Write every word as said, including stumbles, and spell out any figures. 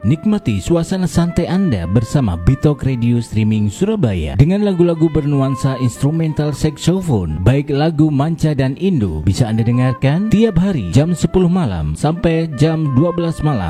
Nikmati suasana santai Anda bersama Bitok Radio Streaming Surabaya dengan lagu-lagu bernuansa instrumental saxophone, baik lagu manca dan Indo, bisa Anda dengarkan tiap hari jam sepuluh malam sampai jam dua belas malam